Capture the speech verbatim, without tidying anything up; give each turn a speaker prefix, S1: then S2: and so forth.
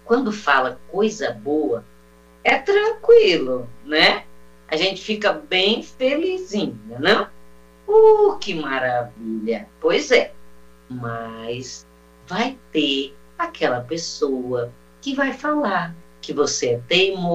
S1: quando fala coisa boa, é tranquilo, né? A gente fica bem felizinho, não? Uh, que maravilha! Pois é, mas vai ter aquela pessoa que vai falar que você é teimoso,